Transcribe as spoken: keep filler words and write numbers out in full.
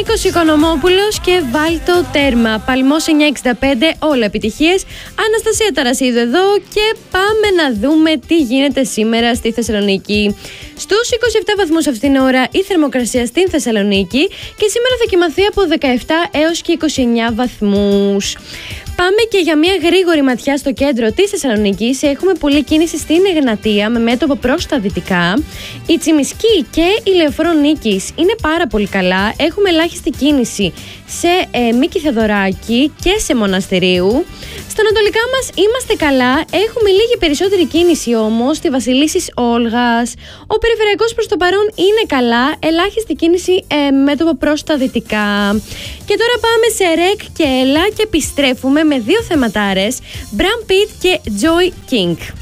Νίκος Οικονομόπουλος και βάλτο τέρμα. Παλμός εννιακόσια εξήντα πέντε, όλα επιτυχίες. Αναστασία Ταρασίδου εδώ και πάμε να δούμε τι γίνεται σήμερα στη Θεσσαλονίκη. Στους είκοσι επτά βαθμούς αυτήν την ώρα η θερμοκρασία στην Θεσσαλονίκη και σήμερα θα κοιμαθεί από δεκαεπτά έως και είκοσι εννέα βαθμούς. Πάμε και για μια γρήγορη ματιά στο κέντρο της Θεσσαλονίκης. Έχουμε πολλή κίνηση στην Εγνατία με μέτωπο προς τα δυτικά. Η Τσιμισκή και η Λεωφόρο Νίκης είναι πάρα πολύ καλά. Έχουμε ελάχιστη κίνηση σε ε, Μίκη Θεοδωράκη και σε Μοναστηρίου. Στα ανατολικά μας είμαστε καλά. Έχουμε λίγη περισσότερη κίνηση όμως στη Βασιλίσσης Όλγας. Ο περιφερειακός προς το παρόν είναι καλά. Ελάχιστη κίνηση ε, μέτωπο προς τα δυτικά. Και τώρα πάμε σε Ρεκ και Έλα και επιστρέφουμε με δύο θεματάρες, Brad Pitt και Joy King.